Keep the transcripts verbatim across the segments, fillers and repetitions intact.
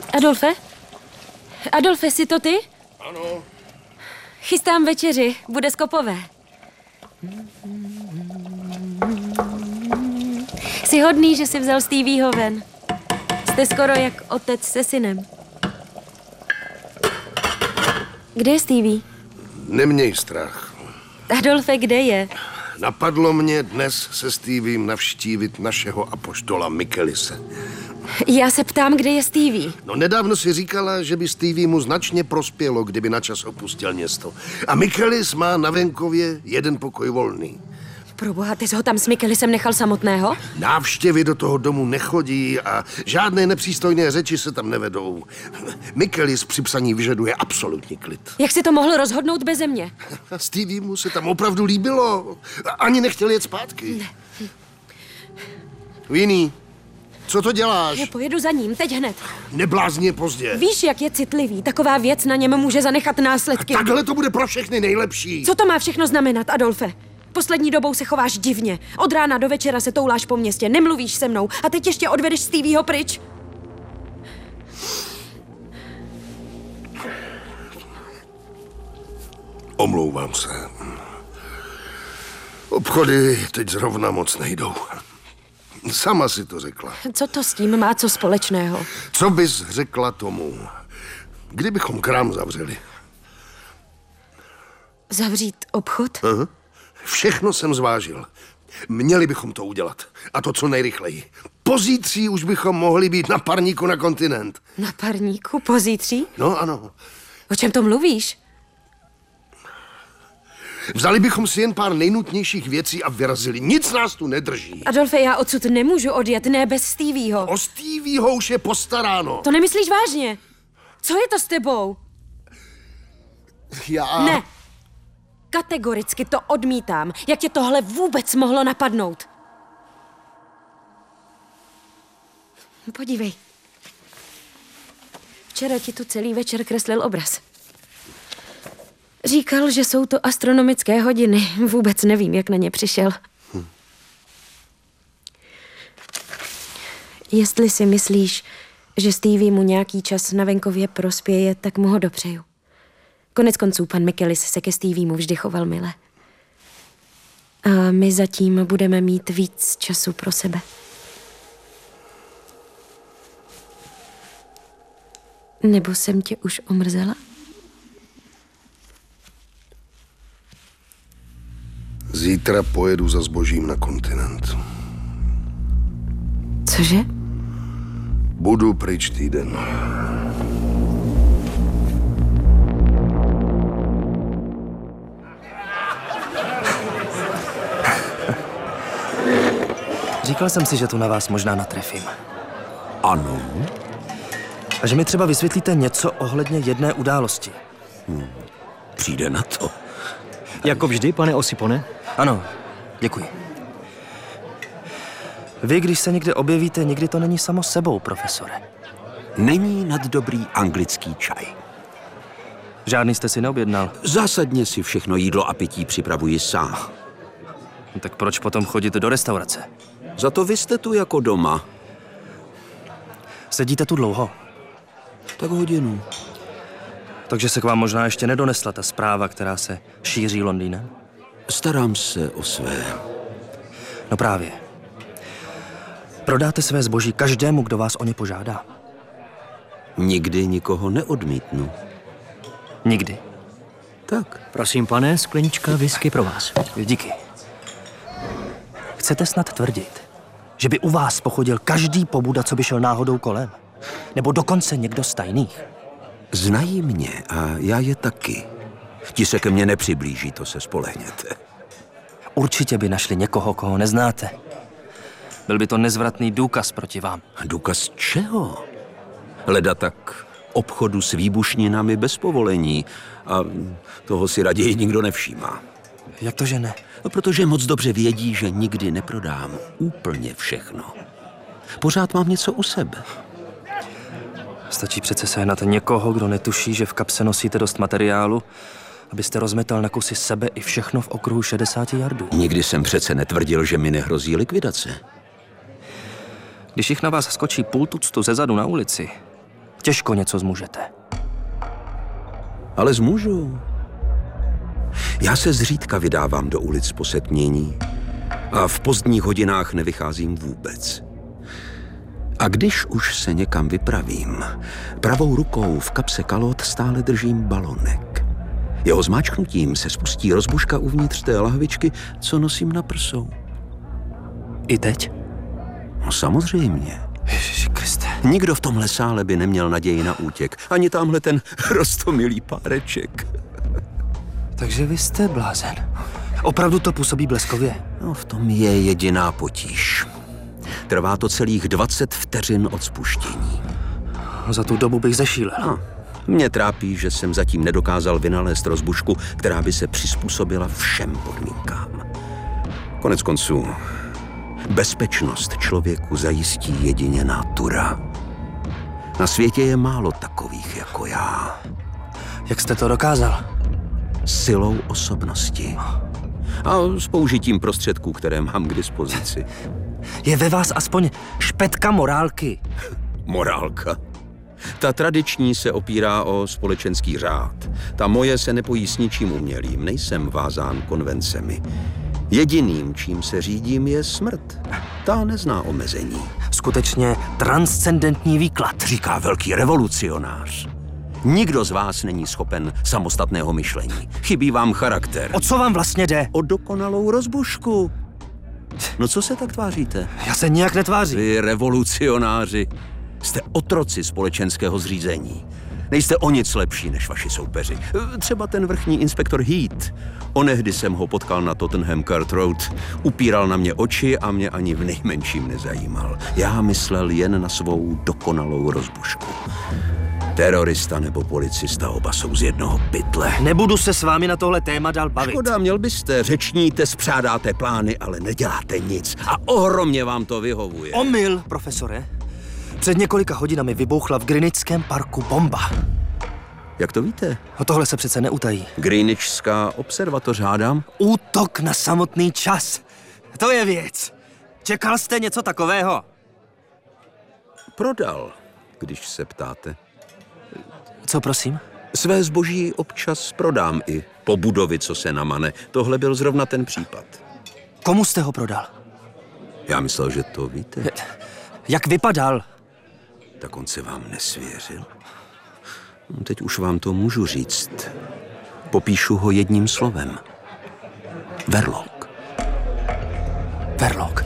Adolfe? Adolfe, jsi to ty? Ano. Chystám večeři, bude skopové. Jsi hodný, že jsi vzal Stevieho ven. Jste skoro jak otec se synem. Kde je Stevie? Neměj strach. Adolfe, kde je? Napadlo mě dnes se Steviem navštívit našeho apoštola Michelise. Já se ptám, kde je Stevie. No nedávno si říkala, že by Steviemu značně prospělo, kdyby na čas opustil město. A Michelis má na venkově jeden pokoj volný. Proboha, ty jsi ho tam s Michelisem nechal samotného? Návštěvy do toho domu nechodí a žádné nepřístojné řeči se tam nevedou. Michelis při psaní vyžaduje absolutní klid. Jak jsi to mohl rozhodnout beze mě? Steviemu se tam opravdu líbilo. Ani nechtěl jet zpátky. Ne. Winnie, co to děláš? Já pojedu za ním, teď hned. Neblázně pozdě. Víš, jak je citlivý. Taková věc na něm může zanechat následky. A takhle to bude pro všechny nejlepší. Co to má všechno znamenat, Adolfe? Poslední dobou se chováš divně. Od rána do večera se touláš po městě, nemluvíš se mnou a teď ještě odvedeš Stevieho pryč. Omlouvám se. Obchody teď zrovna moc nejdou. Sama si to řekla. Co to s tím má co společného? Co bys řekla tomu, kdybychom krám zavřeli? Zavřít obchod? Aha. Všechno jsem zvážil. Měli bychom to udělat. A to co nejrychleji. Pozítří už bychom mohli být na parníku na kontinent. Na parníku? Pozítří? No ano. O čem to mluvíš? Vzali bychom si jen pár nejnutnějších věcí a vyrazili. Nic nás tu nedrží. Adolfe, já odsud nemůžu odjet, ne bez Stevieho. O Stevieho už je postaráno. To nemyslíš vážně? Co je to s tebou? Já... Ne. Kategoricky to odmítám. Jak tě tohle vůbec mohlo napadnout? Podívej. Včera ti tu celý večer kreslil obraz. Říkal, že jsou to astronomické hodiny. Vůbec nevím, jak na ně přišel. Hm. Jestli si myslíš, že Stevie mu nějaký čas na venkově prospěje, tak mu ho dopřeju. Konec konců pan Michelis se ke Steviemu vždy choval mile. A my zatím budeme mít víc času pro sebe. Nebo jsem tě už omrzela? Zítra pojedu za zbožím na kontinent. Cože? Budu pryč týden. Říkal jsem si, že tu na vás možná natrefím. Ano. A že mi třeba vysvětlíte něco ohledně jedné události. Hmm. Přijde na to. Jako vždy, pane Osipone? Ano, děkuji. Vy, když se někde objevíte, nikdy to není samo sebou, profesore. Není nad dobrý anglický čaj. Žádný jste si neobjednal? Zásadně si všechno jídlo a pití připravuji sám. No tak proč potom chodit do restaurace? Za to vy jste tu jako doma. Sedíte tu dlouho? Tak hodinu. Takže se k vám možná ještě nedonesla ta zpráva, která se šíří Londýnem? Starám se o své. No právě. Prodáte své zboží každému, kdo vás o ně požádá? Nikdy nikoho neodmítnu. Nikdy? Tak. Prosím, pane, sklenička whisky pro vás. Díky. Chcete snad tvrdit, že by u vás pochodil každý pobuda, co by šel náhodou kolem? Nebo dokonce někdo z tajných? Znají mě a já je taky. Ti se ke mně nepřiblíží, to se spolehněte. Určitě by našli někoho, koho neznáte. Byl by to nezvratný důkaz proti vám. Důkaz čeho? Leda tak obchodu s výbušninami bez povolení a toho si raději nikdo nevšímá. Jak to, že ne? No, protože moc dobře vědí, že nikdy neprodám úplně všechno. Pořád mám něco u sebe. Stačí přece sehnat někoho, kdo netuší, že v kapse nosíte dost materiálu, abyste rozmetal na kusy sebe i všechno v okruhu šedesáti jardů. Nikdy jsem přece netvrdil, že mi nehrozí likvidace. Když jich na vás skočí půl tuctu zezadu na ulici, Těžko něco zmůžete. Ale zmůžu. Já se zřídka vydávám do ulic po setmění a v pozdních hodinách nevycházím vůbec. A když už se někam vypravím, pravou rukou v kapse kalot stále držím balonek. Jeho zmáčknutím se spustí rozbuška uvnitř té lahvičky, co nosím na prsou. I teď? No samozřejmě. Ježiši Kriste. Nikdo v tomhle sále by neměl naději na útěk. Ani tamhle ten roztomilý páreček. Takže vy jste blázen. Opravdu to působí bleskově. No, v tom je jediná potíž. Trvá to celých dvacet vteřin od spuštění. Za tu dobu bych zešílel. No, mě trápí, že jsem zatím nedokázal vynalézt rozbušku, která by se přizpůsobila všem podmínkám. Konec konců, bezpečnost člověku zajistí jedině natura. Na světě je málo takových jako já. Jak jste to dokázal? Silou osobnosti. A s použitím prostředků, které mám k dispozici. Je ve vás aspoň špetka morálky. Morálka. Ta tradiční se opírá o společenský řád. Ta moje se nepojí s ničím umělým. Nejsem vázán konvencemi. Jediným, čím se řídím, je smrt. Ta nezná omezení. Skutečně transcendentní výklad. Říká velký revolucionář. Nikdo z vás není schopen samostatného myšlení. Chybí vám charakter. O co vám vlastně jde? O dokonalou rozbušku. No co se tak tváříte? Já se nijak netvářím. Vy revolucionáři jste otroci společenského zřízení. Nejste o nic lepší než vaši soupeři. Třeba ten vrchní inspektor Heat. Onehdy jsem ho potkal na Tottenham Court Road. Upíral na mě oči a mě ani v nejmenším nezajímal. Já myslel jen na svou dokonalou rozbušku. Terorista nebo policista, oba jsou z jednoho pytle. Nebudu se s vámi na tohle téma dál bavit. Škoda, měl byste. Řečníte, spřádáte plány, ale neděláte nic. A ohromně vám to vyhovuje. Omyl, profesore. Před několika hodinami vybouchla v Greenwichském parku bomba. Jak to víte? O tohle se přece neutají. Greenwichská observatoř, hádám? Útok na samotný čas. To je věc. Čekal jste něco takového? Prodal, když se ptáte. Co prosím? Své zboží občas prodám i po budovy, co se namane. Tohle byl zrovna ten případ. Komu jste ho prodal? Já myslel, že to víte. Jak vypadal? Tak on se vám nesvěřil. Teď už vám to můžu říct. Popíšu ho jedním slovem. Verloc. Verloc.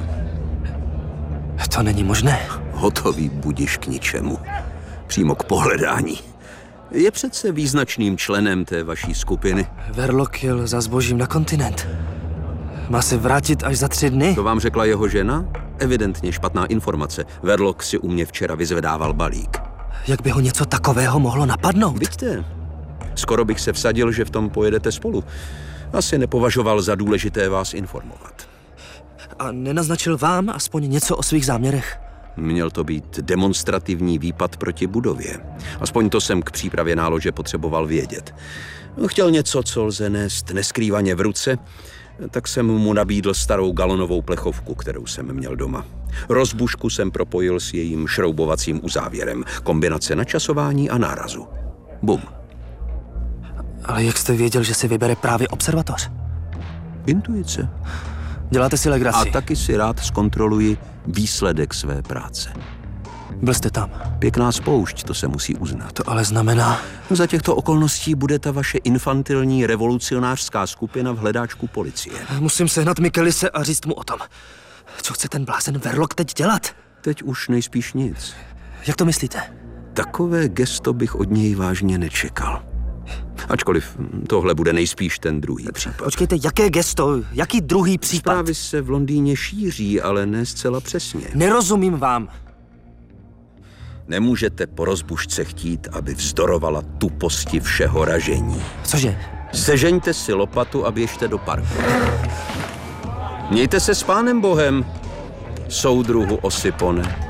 To není možné. Hotový budiš k ničemu. Přímo k pohledání. Je přece význačným členem té vaší skupiny. Verloc jel za zbožím na kontinent. Má se vrátit až za tři dny? To vám řekla jeho žena? Evidentně špatná informace. Verloc si u mě včera vyzvedával balík. Jak by ho něco takového mohlo napadnout? Vidíte, skoro bych se vsadil, že v tom pojedete spolu. Asi nepovažoval za důležité vás informovat. A nenaznačil vám aspoň něco o svých záměrech? Měl to být demonstrativní výpad proti budově. Aspoň to jsem k přípravě nálože potřeboval vědět. Chtěl něco, co lze nést neskrývaně v ruce, tak jsem mu nabídl starou galonovou plechovku, kterou jsem měl doma. Rozbušku jsem propojil s jejím šroubovacím uzávěrem. Kombinace načasování a nárazu. Bum. Ale jak jste věděl, že si vybere právě observatoř? Intuice. Děláte si legraci. A taky si rád zkontroluji výsledek své práce. Byl jste tam. Pěkná spoušť, to se musí uznat. To ale znamená... Za těchto okolností bude ta vaše infantilní revolucionářská skupina v hledáčku policie. Musím sehnat Michelise a říct mu o tom. Co chce ten blázen Verloc teď dělat? Teď už nejspíš nic. Jak to myslíte? Takové gesto bych od něj vážně nečekal. Ačkoliv tohle bude nejspíš ten druhý případ. Počkejte, jaké gesto? Jaký druhý případ? Zprávy se v Londýně šíří, ale ne zcela přesně. Nerozumím vám. Nemůžete po rozbušce chtít, aby vzdorovala tuposti všeho ražení. Cože? Sežeňte si lopatu a běžte do parku. Mějte se s pánem Bohem, soudruhu Osipone.